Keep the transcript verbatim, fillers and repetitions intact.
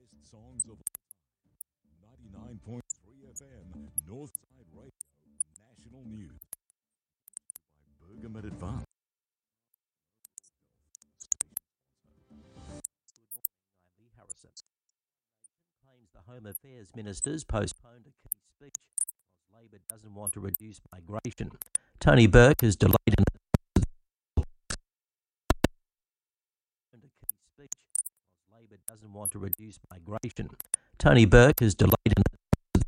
Best songs of ninety-nine point three F M, Northside Radio, National News. By Bergamet Advance. Good morning, I'm Lee Harrison. Claims the Home Affairs Minister's postponed a key speech because Labor doesn't want to reduce migration. Tony Burke has delayed an a key speech because Labor doesn't want to reduce migration. Tony Burke has delayed